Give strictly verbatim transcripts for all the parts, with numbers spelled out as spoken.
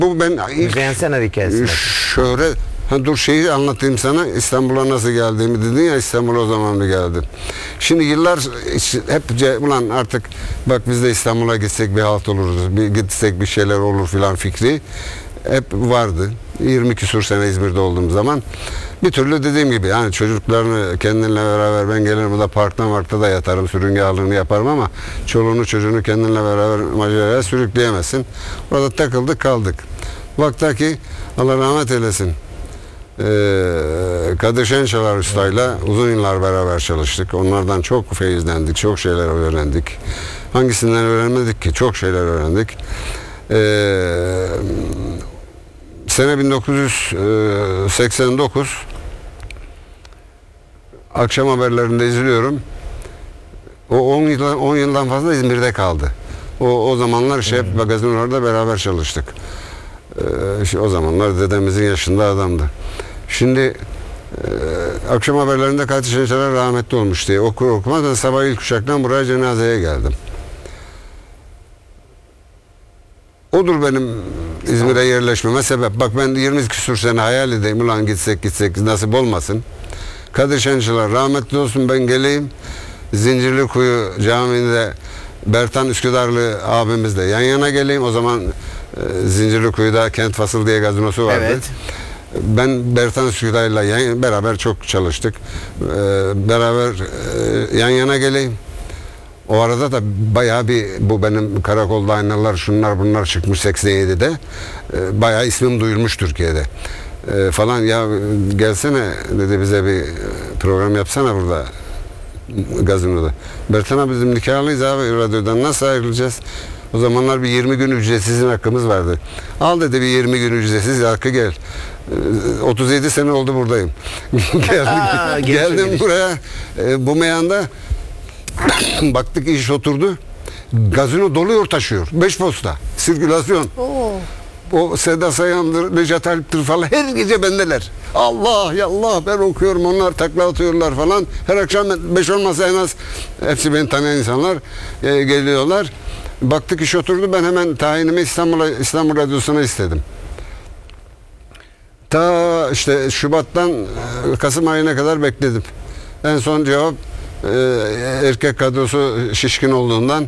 Bu ben ilk Müzeyyen Senar hikayesi. şöhret. Ha, dur şeyi anlatayım sana. İstanbul'a nasıl geldiğimi dedin ya, İstanbul'a o zaman mı geldim? Şimdi yıllar hep ulan artık bak biz de İstanbul'a gitsek bir halt oluruz. Bir gitsek bir şeyler olur filan fikri hep vardı. yirmi küsur sene İzmir'de olduğum zaman bir türlü dediğim gibi yani çocuklarını kendinle beraber ben gelirim burada parkta markta da yatarım, sürüngehalığını yaparım ama çoluğunu çocuğunu kendinle beraber maceraya sürükleyemezsin. Orada takıldık kaldık. Baktaki Allah rahmet eylesin. Ee, Kadir Şençalar Usta'yla uzun yıllar beraber çalıştık. Onlardan çok feyizlendik, çok şeyler öğrendik. Hangisinden öğrenmedik ki? Çok şeyler öğrendik. Ee, sene bin dokuz yüz seksen dokuz akşam haberlerinde izliyorum. O on yıldan, on yıldan fazla İzmir'de kaldı. O, o zamanlar işte hep magazinolarda beraber çalıştık. Ee, işte o zamanlar dedemizin yaşında adamdı. Şimdi e, akşam haberlerinde Kadir Şençalar rahmetli olmuş diye okur okumaz ben sabah ilk uçaktan buraya cenazeye geldim. Odur benim İzmir'e yerleşmeme sebep. Bak ben yirmi küsur sene hayal edeyim ulan gitsek gitsek nasip olmasın. Kadir Şençalar rahmetli olsun ben geleyim. Zincirlikuyu Camii'nde Bertan Üsküdarlı abimizle yan yana geleyim. O zaman e, Zincirlikuyu'da Kent Fasıl diye gazinosu vardı. Evet. Ben Bertan Üsküdar'la yan, beraber çok çalıştık. Ee, beraber e, yan yana geleyim. O arada da bayağı bir bu benim karakolda aynalar şunlar bunlar çıkmış seksen yedide. Ee, bayağı ismim duyulmuş Türkiye'de. Ee, falan ya gelsene dedi bize bir program yapsana burada gazinoda. Bertan abi bizim nikahlıyız abi radyodan nasıl ayrılacağız? O zamanlar bir yirmi gün ücretsiz hakkımız vardı. Al dedi bir yirmi gün ücretsiz hakkı gel. otuz yedi sene oldu buradayım. geldim Aa, geldim buraya e, bu meyanda baktık iş oturdu. Gazino doluyor taşıyor. Beş posta. Sirkülasyon. Oo. O Seda Sayan'dır, Necat Alp'tir falan her gece bendeler. Allah ya Allah ben okuyorum onlar takla atıyorlar falan. Her akşam beş olmasa en az hepsi beni tanıyan insanlar e, geliyorlar. Baktık iş oturdu ben hemen tayinimi İstanbul'a İstanbul Radyosu'na istedim. Ta işte Şubat'tan Kasım ayına kadar bekledim. En son cevap e, erkek kadrosu şişkin olduğundan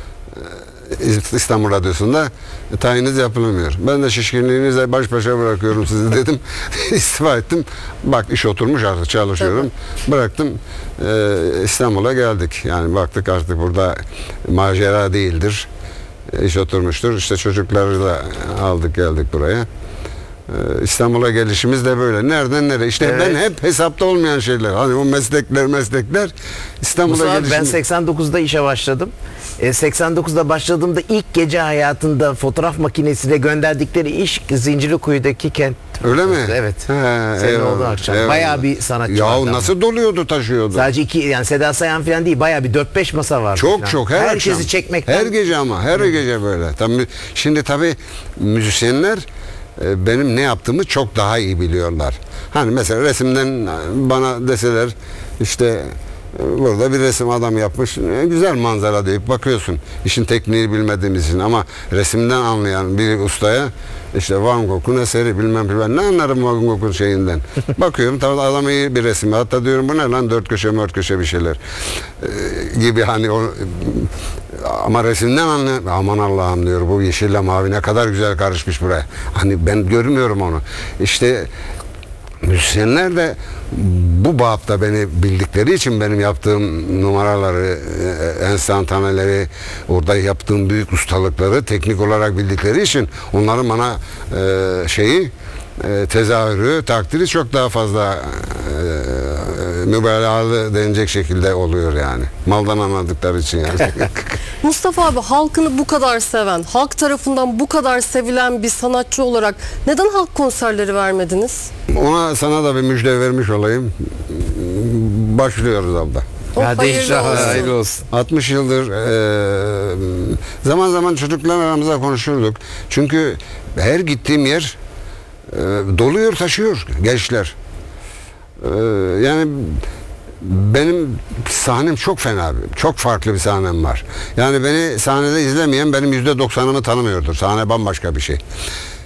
e, İstanbul Radyosu'nda e, tayiniz yapılamıyor. Ben de şişkinliğinize baş başa bırakıyorum sizi dedim. İstifa ettim. Bak iş oturmuş artık çalışıyorum. Tabii. Bıraktım. E, İstanbul'a geldik. Yani baktık artık burada macera değildir. E, iş oturmuştur. İşte çocukları da aldık geldik buraya. İstanbul'a gelişimiz de böyle. Nereden nereye? İşte evet. Ben hep hesapta olmayan şeyler. Hani o meslekler meslekler İstanbul'a gelişimiz. Ben seksen dokuzda işe başladım. E, seksen dokuzda başladığımda ilk gece hayatında fotoğraf makinesiyle gönderdikleri iş Zincirlikuyu'daki Kent. Öyle mi? Evet. He, Senin olduğu akşam. Eyvallah. Bayağı bir sanatçı ya vardı. Ya nasıl doluyordu taşıyordu? Sadece iki yani Seda Sayan falan değil. Bayağı bir dört beş masa vardı. Çok falan. çok. Her Herkesi akşam. çekmekten. Her gece ama. Her Hı. gece böyle. Tabii, şimdi tabii müzisyenler benim ne yaptığımı çok daha iyi biliyorlar. Hani mesela resimden bana deseler işte burada bir resim adam yapmış güzel manzara deyip bakıyorsun. İşin tekniği bilmediğimiz için ama resimden anlayan bir ustaya işte Van Gogh'un eseri bilmem bilmem ne anlarım Van Gogh'un şeyinden. Bakıyorum tabii adam iyi bir resim. Hatta diyorum bu ne lan dört köşe dört köşe bir şeyler ee, gibi hani o ama resimden anlıyor. Aman Allah'ım diyor bu yeşille mavi ne kadar güzel karışmış buraya. Hani ben görmüyorum onu. İşte müzisyenler de bu bapta beni bildikleri için benim yaptığım numaraları, enstantaneleri, orada yaptığım büyük ustalıkları teknik olarak bildikleri için onların bana e, şeyi e, tezahürü, takdiri çok daha fazla e, mübalağalı denecek şekilde oluyor yani. Maldan anladıkları için yani. Mustafa abi halkını bu kadar seven, halk tarafından bu kadar sevilen bir sanatçı olarak neden halk konserleri vermediniz? Ona sana da bir müjde vermiş olayım. Başlıyoruz abla. Oh, Hadi inşallah hayırlı olsun. altmış yıldır e, zaman zaman çocuklarla aramızda konuşurduk. Çünkü her gittiğim yer e, doluyor taşıyor gençler. E, yani benim sahnem çok fena, çok farklı bir sahnem var. Yani beni sahnede izlemeyen benim yüzde doksanımı tanımıyordur. Sahne bambaşka bir şey.